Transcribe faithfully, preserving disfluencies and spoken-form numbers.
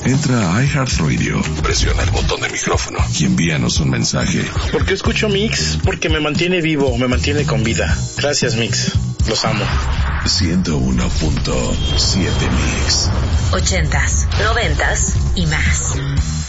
Entra a iHeartRadio, presiona el botón de micrófono y envíanos un mensaje. ¿Por qué escucho Mix? Porque me mantiene vivo, me mantiene con vida. Gracias, Mix. Los amo. ciento uno punto siete Mix. Ochentas, noventas y más.